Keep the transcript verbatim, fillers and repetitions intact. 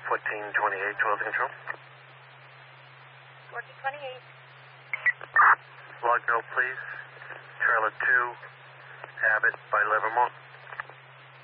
fourteen twenty-eight, twelve control. fourteen twenty-eight. Log note, please. Trailer two, Abbott by Livermore.